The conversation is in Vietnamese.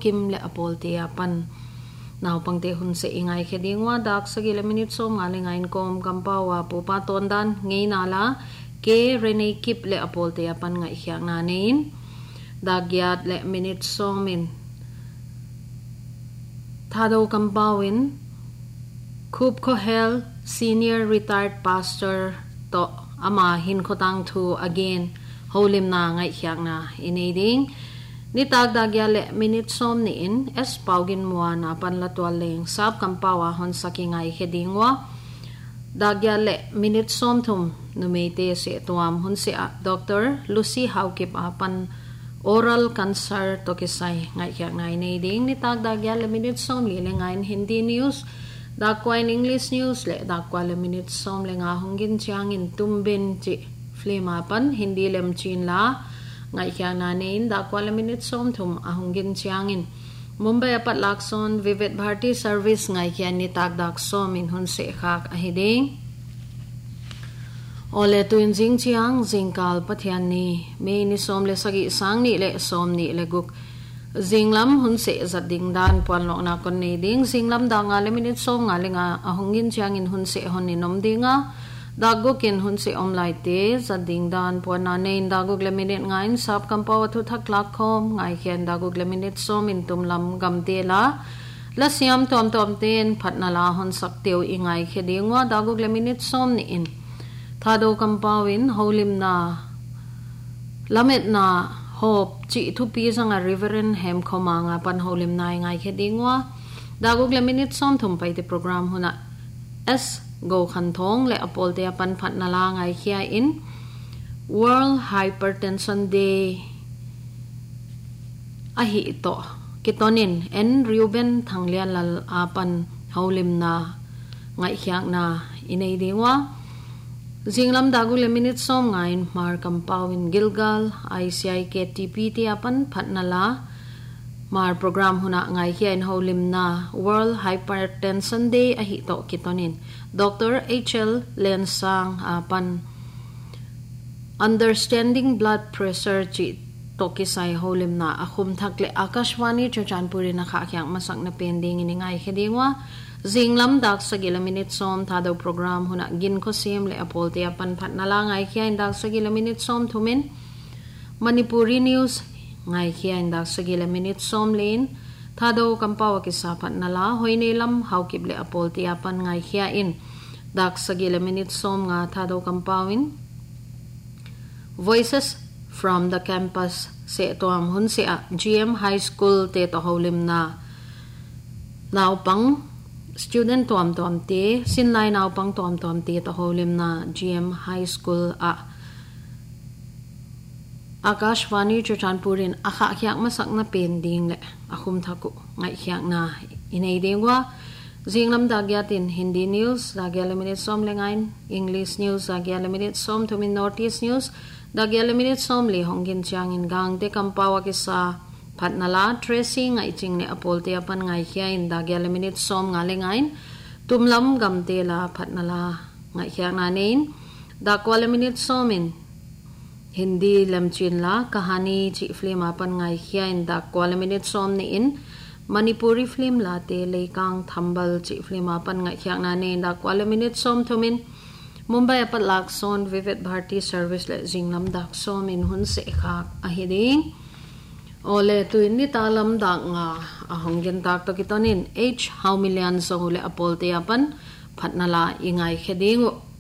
kim le apol te apan naw pangte hun se ingai khedingwa dak sagila minute som nga lengain kom kampawa pupa tondan ngei nala ke rene kip le apol te apan ngai hyang na nein dagyat le minute somin thado kampawin Kup Kohel senior retired pastor to ama hin khotang thu again holim na ngai hyang na ineding ni tag dagya le minute som ni in es paugin muana pan la twal leng sap kampawa hon sakingai hedingwa dagya le minute som thum numete se tuam hun se Dr. Lucy Haukip apan oral cancer to kisai ngai hyang na ineding ni tag dagya le minute som li lengain Hindi news dakwa in English news le dakwa le minute som le nga hongin chiangin tumbin chi flima pan Hindi lem chin la ngai hyang na nein dakwa le minute som thum ahongin chiangin Mumbai apat lakson Vivid Bharati service ngai kyan ni tak dak som in hun se khak ahiding ole tuin jing chiang jingkal pathian ni me ni som le sagi sang ni le som ni le guk Zinglam hun se zat ding dan pon lo na kon nei ding zinglam da nga le minute som nga le nga ahongin chiang in hun se hon ni nom dinga dagukin hun se omlai te zat ding dan pon na nei daguk le minute nga in sap kampaw thu thak lak khom ngai khian daguk le minute som in tumlam gam te la siam tom tom ten phatna la hon sak teu ingai khedingwa daguk le minute som ni in thado kampawin holim na lamet na hop chi thu pi sanga reverend hem khoma nga pan holim nai ngai khedingwa daguk le minute som thum pai te program huna s go khan thong le apol te pan phat na la ngai khia in World Hypertension Day ahi to kitonin en Reuben thanglian lal apan holim na ngai khyak na inei dingwa Zinglam dagu le minute som ngain mar kampawin Gilgal ICI KTP ti apan phatnala mar program huna ngai hian holim na World Hypertension Day ahi to kitonin Dr. HL Lensang apan Understanding Blood Pressure chi tokisai holim na akhum thakle Akashwani Chochanpuri na khakyang masak na pending ini ngai khedingwa Zinglam dak sagila minute som thado program huna gin ko sim le apol te apan phat na la ngai khian dak sagila minute som thumin Manipuri news ngai khian dak sagila minute som len thado kampawa ki sa phat na la hoine lam haukip le apol te apan ngai khia in dak sagila minute som nga thado kampawin Voices from the campus se toam hun se GM High School te to holim na naw pang student tom te sin lai naw pang tom te to holim na GM High School Akashwani Chochanpurin akha khyak masak na pending le akhum thaku ngai khyak na inei dengwa Zinglam dagyatin Hindi news dagya minute som lengain English news dagya minute som thumin Northeast news dagya minute som le hongin chiang in gang te kampawa ki sa phatnala Tracy ngai ching ne apol te apan ngai khia in dagya minute som nga lengain tumlam gam te la phatnala ngai khia na nein dakwa minute som in Hindi lam chin la kahani chi film apan ngai khia in dakwa minute som ni in Manipuri film la te lekang thambal chi film apan ngai khia na nein dakwa minute som thumin Mumbai apat lakson Vivid Bharati service le Zinglam dak som in hun se khak ahiding ole tuin ni talam dak nga ahonggen tak to kitonin h how million so le apol te apan phatnala ingai khedingo